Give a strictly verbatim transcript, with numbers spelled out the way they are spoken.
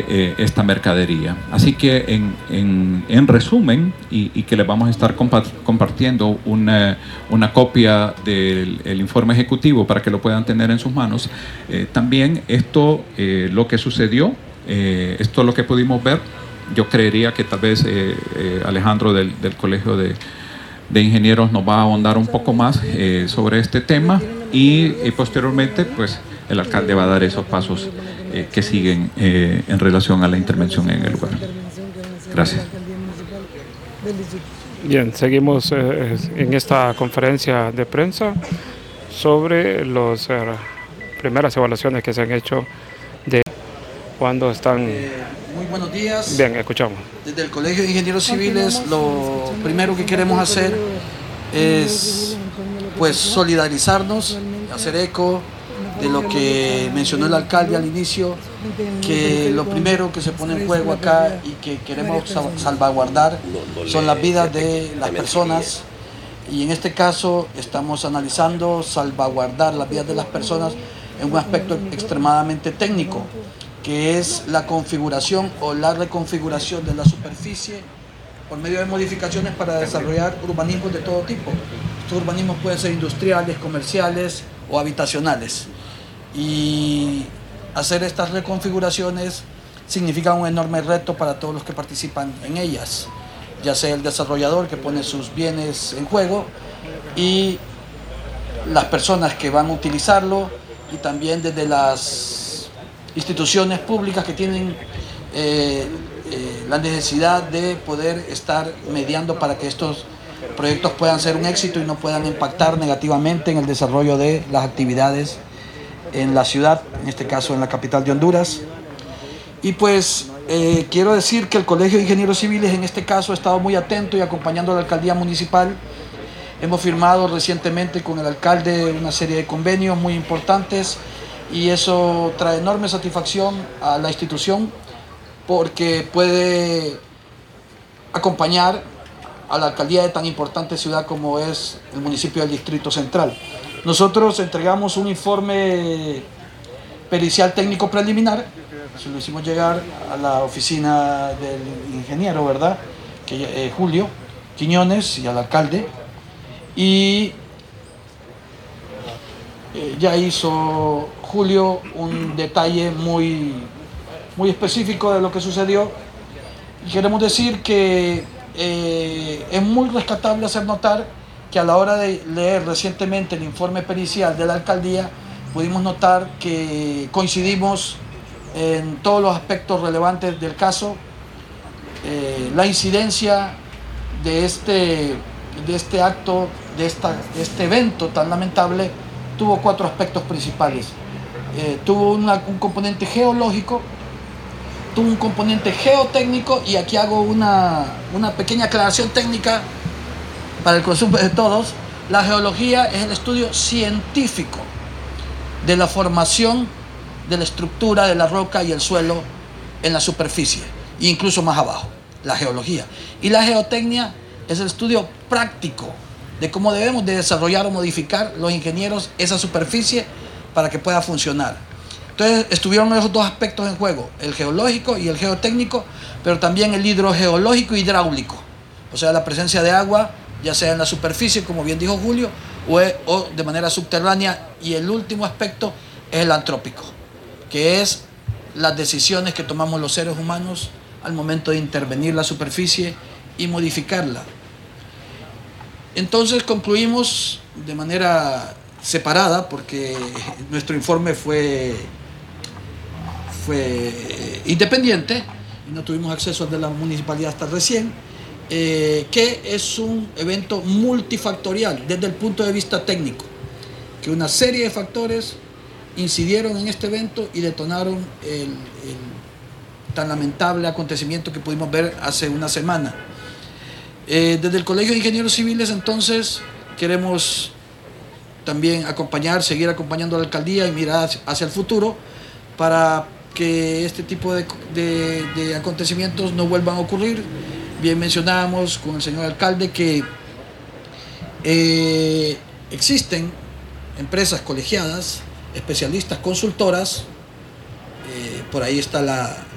eh, esta mercadería. Así que en, en, en resumen, y, y que les vamos a estar compartiendo una, una copia del el informe ejecutivo para que lo puedan tener en sus manos, eh, también esto, eh, lo que sucedió, eh, esto lo que pudimos ver, yo creería que tal vez eh, eh, Alejandro del, del Colegio de, de Ingenieros nos va a ahondar un poco más eh, sobre este tema y, y posteriormente pues el alcalde va a dar esos pasos eh, que siguen eh, en relación a la intervención en el lugar. Gracias. Bien, seguimos eh, en esta conferencia de prensa sobre las eh, primeras evaluaciones que se han hecho de cuando están... Eh, muy buenos días. Bien, escuchamos. Desde el Colegio de Ingenieros Civiles, lo primero que queremos hacer es pues solidarizarnos, hacer eco de lo que mencionó el alcalde al inicio, que lo primero que se pone en juego acá y que queremos salvaguardar son las vidas de las personas, y en este caso estamos analizando salvaguardar las vidas de las personas en un aspecto extremadamente técnico, que es la configuración o la reconfiguración de la superficie por medio de modificaciones para desarrollar urbanismos de todo tipo. Estos urbanismos pueden ser industriales, comerciales o habitacionales. Y hacer estas reconfiguraciones significa un enorme reto para todos los que participan en ellas, ya sea el desarrollador que pone sus bienes en juego y las personas que van a utilizarlo, y también desde las instituciones públicas que tienen eh, eh, la necesidad de poder estar mediando para que estos proyectos puedan ser un éxito y no puedan impactar negativamente en el desarrollo de las actividades en la ciudad, en este caso en la capital de Honduras. Y pues eh, quiero decir que el Colegio de Ingenieros Civiles en este caso ha estado muy atento y acompañando a la alcaldía municipal. Hemos firmado recientemente con el alcalde una serie de convenios muy importantes y eso trae enorme satisfacción a la institución porque puede acompañar a la alcaldía de tan importante ciudad como es el municipio del Distrito Central. Nosotros entregamos un informe pericial técnico preliminar, se lo hicimos llegar a la oficina del ingeniero, ¿verdad? Que, eh, Julio Quiñones, y al alcalde, y eh, ya hizo Julio un detalle muy, muy específico de lo que sucedió, y queremos decir que eh, es muy rescatable hacer notar que a la hora de leer recientemente el informe pericial de la alcaldía pudimos notar que coincidimos en todos los aspectos relevantes del caso. Eh, la incidencia de este, de este acto, de, esta, de este evento tan lamentable, tuvo cuatro aspectos principales. Eh, tuvo una, un componente geológico, tuvo un componente geotécnico, y aquí hago una, una pequeña aclaración técnica para el consumo de todos. La geología es el estudio científico de la formación de la estructura de la roca y el suelo en la superficie, e incluso más abajo, la geología. Y la geotecnia es el estudio práctico de cómo debemos de desarrollar o modificar los ingenieros esa superficie para que pueda funcionar. Entonces estuvieron esos dos aspectos en juego, el geológico y el geotécnico, pero también el hidrogeológico e hidráulico, o sea, la presencia de agua, ya sea en la superficie, como bien dijo Julio, o, o de manera subterránea. Y el último aspecto es el antrópico, que es las decisiones que tomamos los seres humanos al momento de intervenir la superficie y modificarla. Entonces concluimos de manera separada, porque nuestro informe fue, fue independiente y no tuvimos acceso al de la municipalidad hasta recién, eh, que es un evento multifactorial desde el punto de vista técnico, que una serie de factores incidieron en este evento y detonaron el, el tan lamentable acontecimiento que pudimos ver hace una semana. Eh, desde el Colegio de Ingenieros Civiles, entonces, queremos también acompañar, seguir acompañando a la alcaldía y mirar hacia, hacia el futuro para que este tipo de, de, de acontecimientos no vuelvan a ocurrir. Bien mencionábamos con el señor alcalde que eh, existen empresas colegiadas, especialistas, consultoras, eh, por ahí está la,